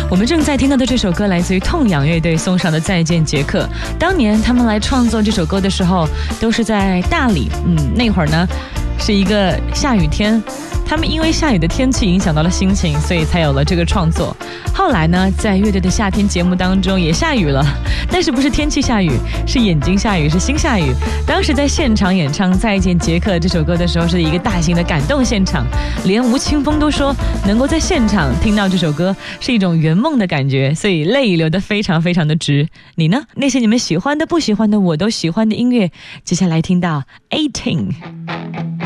我们正在听到的这首歌来自于痛仰乐队送上的《再见杰克》。当年他们来创作这首歌的时候，都是在大理，那会儿呢是一个下雨天，他们因为下雨的天气影响到了心情，所以才有了这个创作。后来呢，在乐队的夏天节目当中也下雨了，但是不是天气下雨，是眼睛下雨，是心下雨。当时在现场演唱《再见杰克》这首歌的时候，是一个大型的感动现场，连吴青峰都说能够在现场听到这首歌是一种圆梦的感觉，所以泪流得非常非常的直。你呢？那些你们喜欢的不喜欢的我都喜欢的音乐，接下来听到 18